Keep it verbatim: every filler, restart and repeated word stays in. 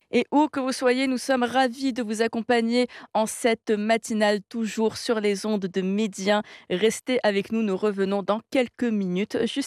Et où que vous soyez, nous sommes ravis de vous accompagner en cette matinale, toujours sur les ondes de Médien. Restez avec nous, nous revenons dans quelques minutes, juste